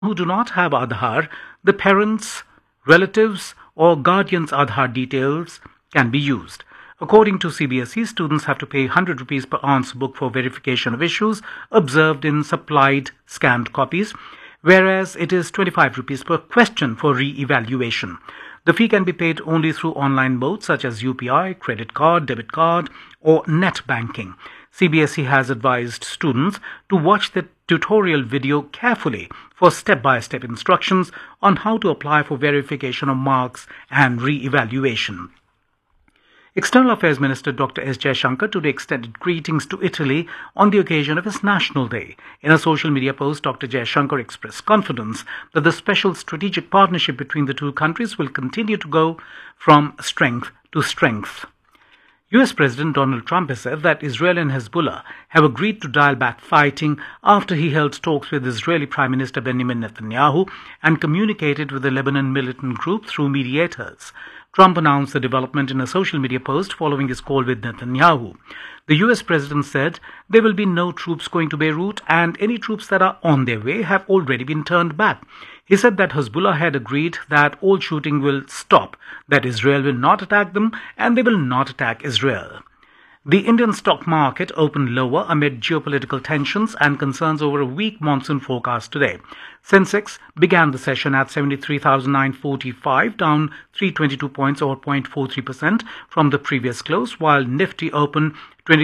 who do not have Aadhaar, the parents, relatives, or guardians' Aadhaar details can be used. According to CBSE, students have to pay 100 rupees per answer book for verification of issues observed in supplied scanned copies, whereas it is 25 rupees per question for re-evaluation. The fee can be paid only through online modes such as UPI, credit card, debit card, or net banking. CBSE has advised students to watch the tutorial video carefully for step-by-step instructions on how to apply for verification of marks and re-evaluation. External Affairs Minister Dr. S. Jaishankar today extended greetings to Italy on the occasion of its National Day. In a social media post, Dr. Jaishankar expressed confidence that the special strategic partnership between the two countries will continue to go from strength to strength. US President Donald Trump has said that Israel and Hezbollah have agreed to dial back fighting after he held talks with Israeli Prime Minister Benjamin Netanyahu and communicated with the Lebanon militant group through mediators. Trump announced the development in a social media post following his call with Netanyahu. The US president said there will be no troops going to Beirut and any troops that are on their way have already been turned back. He said that Hezbollah had agreed that all shooting will stop, that Israel will not attack them and they will not attack Israel. The Indian stock market opened lower amid geopolitical tensions and concerns over a weak monsoon forecast today. Sensex began the session at 73,945, down 322 points or 0.43% from the previous close, while Nifty opened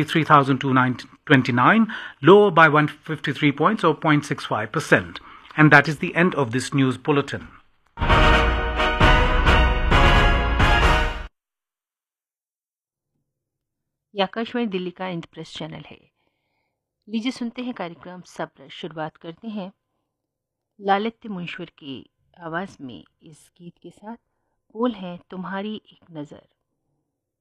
23,229, lower by 153 points or 0.65%. And that is the end of this news bulletin. ये आकाशवाणी दिल्ली का Indraprastha channel है। लीजिए सुनते हैं कार्यक्रम सब्र। शुरुआत करते हैं लालित्य मुनीश्वर की आवाज़ में इस गीत के साथ। बोल हैं तुम्हारी एक नज़र।